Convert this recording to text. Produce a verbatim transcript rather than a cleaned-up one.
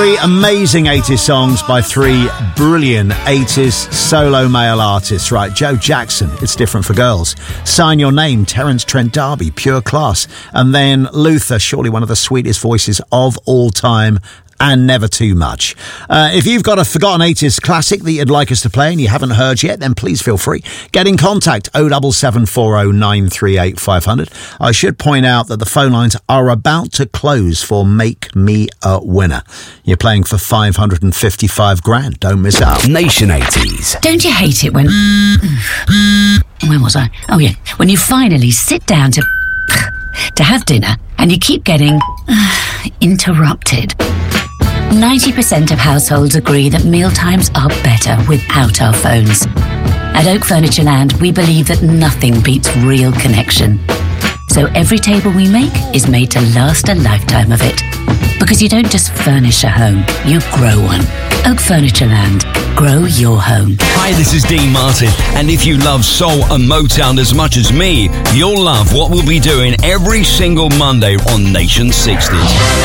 Three amazing eighties songs by three brilliant eighties solo male artists. Right, Joe Jackson, It's Different for Girls. Sign Your Name, Terence Trent D'Arby, Pure Class. And then Luther, surely one of the sweetest voices of all time, and Never Too Much. Uh, if you've got a forgotten eighties classic that you'd like us to play and you haven't heard yet, then please feel free. Get in contact, oh seven seven four oh nine three eight five hundred. I should point out that the phone lines are about to close for Make Me a Winner. You're playing for five hundred fifty-five grand. Don't miss out. Nation eighties. Don't you hate it when... Where was I? Oh, yeah. When you finally sit down to... to have dinner and you keep getting... interrupted. ninety percent of households agree that mealtimes are better without our phones. At Oak Furniture Land, we believe that nothing beats real connection. So every table we make is made to last a lifetime of it. Because you don't just furnish a home, you grow one. Oak Furniture Land. Grow your home. Hi, this is Dean Martin, and if you love soul and Motown as much as me, you'll love what we'll be doing every single Monday on Nation sixties.